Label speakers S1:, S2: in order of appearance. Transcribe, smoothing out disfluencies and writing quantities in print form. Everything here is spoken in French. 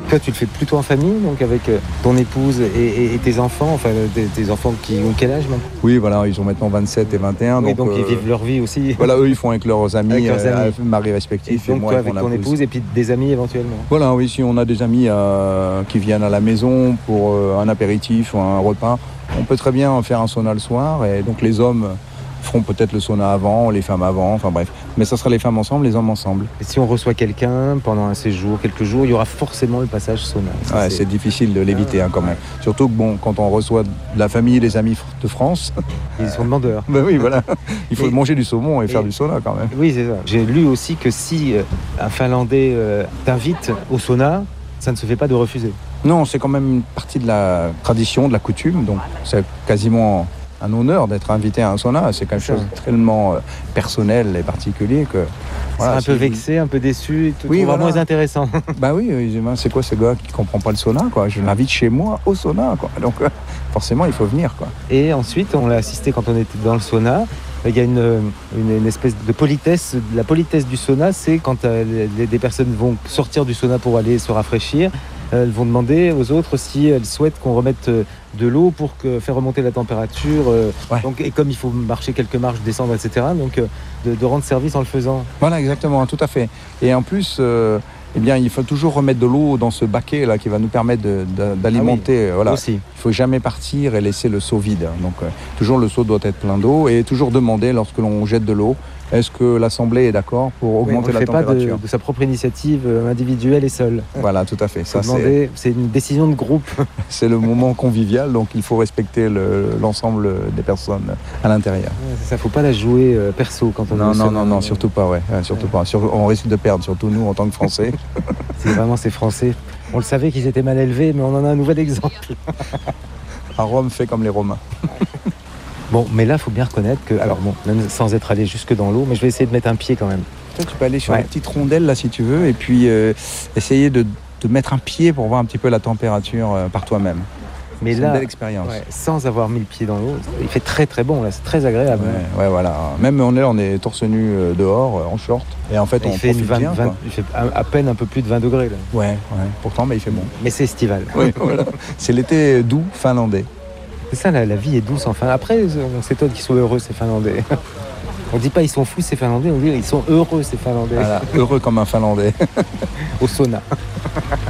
S1: Toi, tu le fais plutôt en famille, donc avec ton épouse et tes enfants, enfin tes enfants qui ont quel âge maintenant?
S2: Oui, voilà, ils ont maintenant 27 et 21.
S1: Oui, donc ils vivent leur vie aussi.
S2: Voilà, eux, ils font avec leurs amis,
S1: Avec leurs amis.
S2: maris respectifs.
S1: Et donc
S2: moi
S1: toi
S2: avec
S1: avec
S2: mon
S1: ton épouse et puis des amis éventuellement.
S2: Voilà, oui, si on a des amis qui viennent à la maison pour un apéritif ou un repas, on peut très bien faire un sauna le soir. Et donc les hommes feront peut-être le sauna avant, les femmes avant, enfin bref. Mais ça sera les femmes ensemble, les hommes ensemble.
S1: Et si on reçoit quelqu'un pendant un séjour, quelques jours, il y aura forcément le passage sauna.
S2: Ouais, c'est difficile de l'éviter quand même. Surtout que bon, quand on reçoit de la famille et des amis de France...
S1: Ils sont demandeurs.
S2: Ben oui, voilà. Il faut manger du saumon et faire du sauna quand même.
S1: Oui, c'est ça. J'ai lu aussi que si un Finlandais t'invite au sauna, ça ne se fait pas de refuser.
S2: Non, c'est quand même une partie de la tradition, de la coutume. Donc c'est quasiment un honneur d'être invité à un sauna. C'est quelque chose de tellement personnel et particulier que...
S1: Voilà, un peu vexé, un peu déçu, tout oui, voilà. Moins intéressant.
S2: Bah oui, c'est quoi ce gars qui comprend pas le sauna, quoi. Je l'invite chez moi au sauna, quoi. Donc forcément, il faut venir, quoi.
S1: Et ensuite, on l'a assisté quand on était dans le sauna. Il y a une espèce de politesse. La politesse du sauna, c'est quand des personnes vont sortir du sauna pour aller se rafraîchir. Elles vont demander aux autres si elles souhaitent qu'on remette de l'eau pour faire remonter la température.
S2: Ouais.
S1: Donc, et comme il faut marcher quelques marches, descendre, etc., donc de rendre service en le faisant.
S2: Voilà, exactement, tout à fait. Et en plus, eh bien, il faut toujours remettre de l'eau dans ce baquet là qui va nous permettre d'alimenter.
S1: Ah oui,
S2: voilà.
S1: Aussi.
S2: Il ne faut jamais partir et laisser le seau vide. Donc, toujours le seau doit être plein d'eau et toujours demander lorsque l'on jette de l'eau. Est-ce que l'Assemblée est d'accord pour augmenter la température ?
S1: On ne fait pas de sa propre initiative individuelle et seule.
S2: Voilà, tout à fait. Ça,
S1: c'est une décision de groupe.
S2: C'est le moment convivial, donc il faut respecter l'ensemble des personnes à l'intérieur.
S1: Ouais, ça, il ne faut pas la jouer perso quand on est
S2: Non, surtout pas, surtout pas. On risque de perdre, surtout nous en tant que Français.
S1: C'est vraiment ces Français. On le savait qu'ils étaient mal élevés, mais on en a un nouvel exemple.
S2: À Rome, fait comme les Romains.
S1: Bon, mais là, il faut bien reconnaître que, alors bon, même sans être allé jusque dans l'eau, mais je vais essayer de mettre un pied quand même.
S2: Toi, tu peux aller sur une petite rondelle là si tu veux, et puis essayer de mettre un pied pour voir un petit peu la température par toi-même.
S1: Mais
S2: c'est
S1: là,
S2: une belle expérience.
S1: Sans avoir mis le pied dans l'eau, il fait très très bon là, c'est très agréable.
S2: Ouais, voilà. Même on est torse nu dehors, en short, et en fait on profite bien.
S1: Il fait à peine un peu plus de 20 degrés là.
S2: Ouais. Pourtant, mais il fait bon.
S1: Mais c'est estival.
S2: Oui, voilà. C'est l'été doux finlandais.
S1: C'est ça, la vie est douce enfin. Après, on s'étonne qu'ils soient heureux ces Finlandais. On dit pas ils sont fous ces Finlandais, on dit ils sont heureux ces Finlandais.
S2: Voilà, heureux comme un Finlandais.
S1: Au sauna.